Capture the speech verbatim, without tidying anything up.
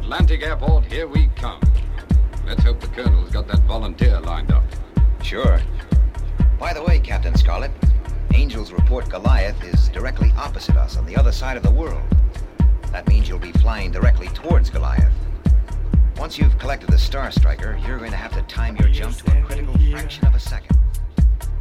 Atlantic Airport, here we come. Let's hope the Colonel's got that volunteer lined up. Sure. By the way, Captain Scarlet, Angel's report Goliath is directly opposite us on the other side of the world. That means you'll be flying directly towards Goliath. Once you've collected the Star Striker, you're going to have to time your jump to a critical fraction of a second.